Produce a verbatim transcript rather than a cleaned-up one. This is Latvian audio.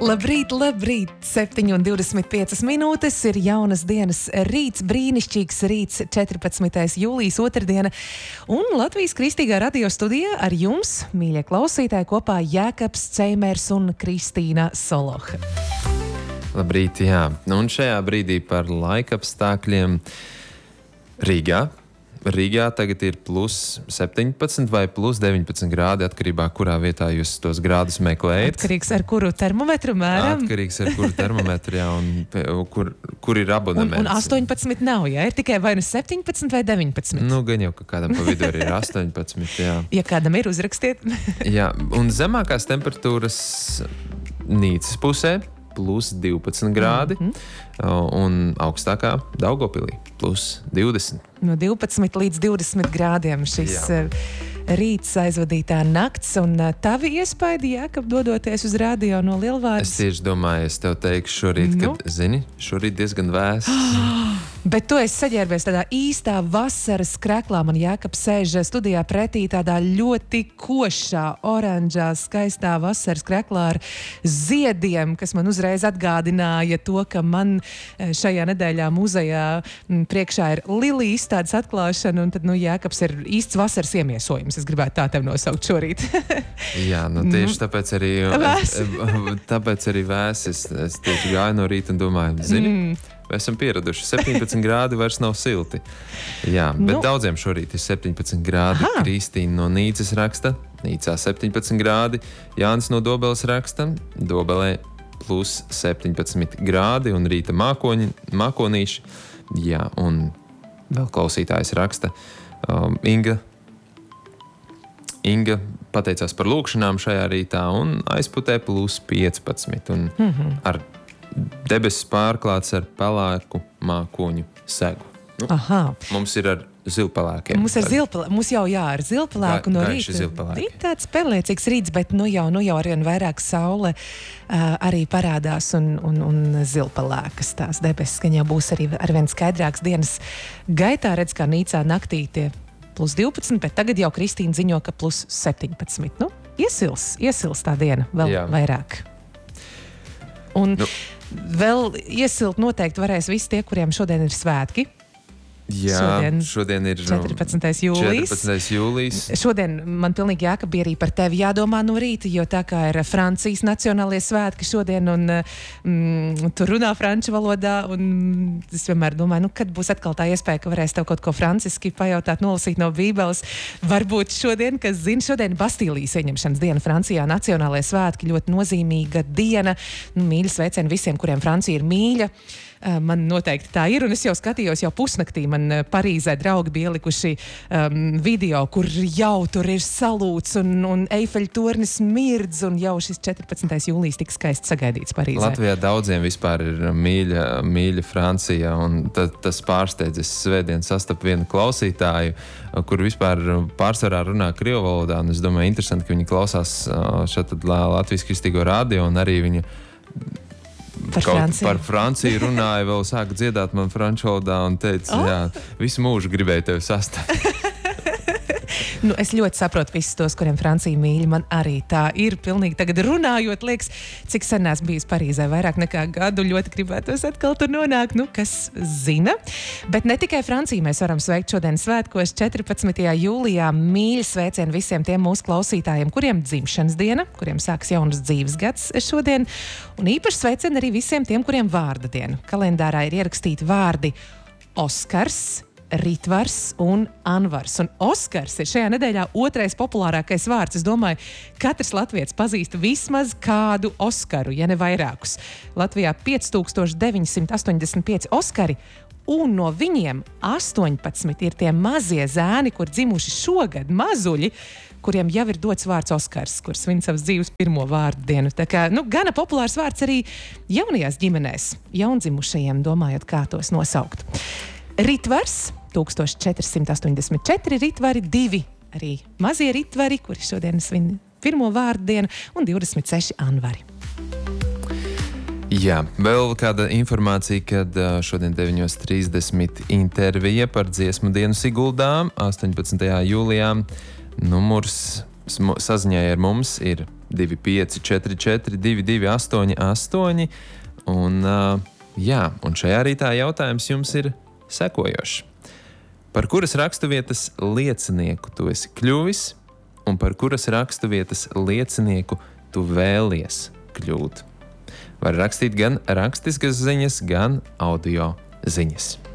Labrīt, labrīt! septiņi un divdesmit piecas minūtes ir jaunas dienas rīts, brīnišķīgs rīts, četrpadsmitais jūlijas otrdiena. Un Latvijas Kristīgā radio studijā ar jums, mīļie klausītāji, kopā Jēkabs Ceimērs un Kristīna Soloha. Labrīt, jā. Un šajā brīdī par laikapstākļiem Rīgā. Rīgā tagad ir plus septiņpadsmit vai plus deviņpadsmit grādi, atkarībā kurā vietā jūs tos grādus meklējat. Atkarīgs ar kuru termometru mēram? Atkarīgs ar kuru termometru, jā, un kur, kur ir abonements. Un, un astoņpadsmit nav, jā? Ir tikai vai nu septiņpadsmit vai deviņpadsmit? Nu, gan jau, ka kādam pa vidu ir astoņpadsmit, jā. Ja kādam ir, uzrakstiet. Jā, un zemākās temperatūras Nīcas pusē plus divpadsmit grādi, mm-hmm. un augstākā Daugavpilī plus divdesmit. No divpadsmit līdz divdesmit grādiem šis Jā. Rīts aizvadītā nakts, un tavi iespaidi, Jēkab, dodoties uz radio no Lielvārdas? Es tieši domāju, es tev teikšu šorīt, nu? Kad, zini, šorīt diezgan vēss. Bet tu esi saģērbies tādā īstā vasaras kreklā. Man Jēkabs sēž studijā pretī tādā ļoti košā, oranžā, skaistā vasaras kreklā ar ziediem, kas man uzreiz atgādināja to, ka man šajā nedēļā muzejā priekšā ir Lili izstādes atklāšana, un tad, nu, Jēkabs ir īsts vasaras iemiesojums. Es gribētu tā tev nosaukt šorīt. Jā, nu tieši tāpēc arī es, tāpēc arī vēs. Es, es tieši gāju no rīta un domāju, zini, mm. Mēs esam pieraduši. septiņpadsmit grādi vairs nav silti. Jā, bet nu. Daudziem šorīt ir septiņpadsmit grādi. Aha. Kristīna no Nīcas raksta. Nīcā septiņpadsmit grādi. Jānis no Dobeles raksta. Dobelē plus septiņpadsmit grādi un rīta mākoņi, mākonīši. Jā, un vēl klausītājs raksta. Um, Inga. Inga pateicās par lūkšanām šajā rītā un aizputē plus piecpadsmit. Un mm-hmm. ar debesis pārklāts ar pelēku mākoņu segu. Nu, Aha. Mums ir ar zilpelēkiem. Mums, ar zilpelē, mums jau jā, ar zilpelēku no rīta. Ir tāds pelniecīgs rīts, bet nu jau, nu jau arvien vairāk saule uh, arī parādās un, un, un zilpelēkas tās debesis, ka jau būs arī arvien skaidrāks dienas gaitā. Redz, kā Nīcā naktī tie plus divpadsmit, bet tagad jau Kristīna ziņo, ka plus septiņpadsmit. Nu, iesils, iesils tā diena vēl jā. Vairāk. Un nu. Vēl iesilt noteikti varēs visi tie, kuriem šodien ir svētki. Jā, šodien, šodien ir četrpadsmitais jūlijas. četrpadsmitais jūlijas. Šodien man pilnīgi Jēkab bija arī par tevi jādomā no rīta, jo tā kā ir Francijas nacionālie svētki šodien, un mm, tu runā franču valodā, un es vienmēr domāju, nu, kad būs atkal tā iespēja, ka varēs tev kaut ko franciski pajautāt, nolasīt no Bībeles. Varbūt šodien, kas zina, šodien Bastīlijas ieņemšanas diena Francijā, nacionālie svētki, ļoti nozīmīga diena. Nu, mīļa sveicieni visiem, kuriem Francija ir mīļa. Man noteikti tā ir, un es jau skatījos jau pusnaktī, man Parīzē draugi bija ielikuši um, video, kur jau tur ir salūts un, un Eifeļa tornis mirdz, un jau šis četrpadsmitais jūlijas tik skaisti sagaidīts Parīzē. Latvijā daudziem vispār ir mīļa, mīļa Francija, un ta, tas pārsteidz. Es svētdien sastapu vienu klausītāju, kur vispār pārsvarā runā krievu valodā, un es domāju, interesanti, ka viņi klausās šeit Latvijas Kristīgo radio, un arī viņa Par Kaut Franciju. Par Franciju runāja, vēl sāka dziedāt man franču valodā un teica, oh. jā, visu mūžu gribēju tevi sastapt. Nu, es ļoti saprotu visus tos, kuriem Francija mīļa. Man arī tā ir pilnīgi tagad runājot, liekas, cik sen esmu bijis Parīzē, vairāk nekā gadu, ļoti gribētos atkal tur nonākt, nu, kas zina. Bet ne tikai Franciju mēs varam sveikt šodien svētkos četrpadsmitajā jūlijā. Mīļi sveicieni visiem tiem mūsu klausītājiem, kuriem dzimšanas diena, kuriem sāks jaunas dzīves gads šodien. Un īpaši sveicieni arī visiem tiem, kuriem vārda diena. Kalendārā ir ierakstīti vārdi Oskars, Ritvars un Anvars. Un Oskars ir šajā nedēļā otrais populārākais vārds. Es domāju, katrs latvietis pazīst vismaz kādu Oskaru, ja ne vairākus. Latvijā pieci tūkstoši deviņi simti astoņdesmit pieci Oskari, un no viņiem astoņpadsmit ir tie mazie zēni, kur dzimuši šogad, mazuļi, kuriem jau ir dots vārds Oskars, kur svin savas dzīves pirmo vārdu dienu. Tā kā, nu, gana populārs vārds arī jaunajās ģimenēs, jaundzimušajiem, domājot, kā tos nosaukt. Ritvars, tūkstoš četri simti astoņdesmit četri Ritvari, divi arī mazie Ritvari, kuri šodien svin pirmo vārdu dienu, un divdesmit seši Anvari. Jā, vēl kāda informācija, kad šodien deviņos trīsdesmit intervija par dziesmu dienu Siguldā, astoņpadsmitajā jūlijā. Numurs saziņai ar mums ir divi pieci četri četri divi divi astoņi astoņi. Un, uh, jā, un šajā rītā jautājums jums ir sekojošs. Par kuras raksturvietas liecinieku tu esi kļuvis, un par kuras raksturvietas liecinieku tu vēlies kļūt? Var rakstīt gan rakstiskas ziņas, gan audio ziņas.